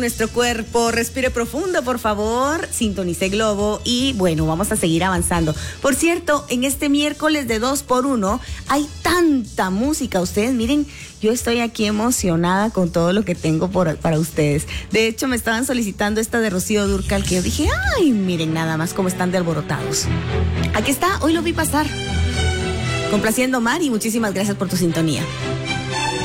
Nuestro cuerpo, respire profundo, por favor, sintonice Globo y bueno, vamos a seguir avanzando. Por cierto, en este miércoles de 2x1 hay tanta música. Ustedes miren, yo estoy aquí emocionada con todo lo que tengo para ustedes. De hecho, me estaban solicitando esta de Rocío Dúrcal que yo dije, ay, miren nada más cómo están de alborotados. Aquí está, hoy lo vi pasar. Complaciendo Mari, muchísimas gracias por tu sintonía.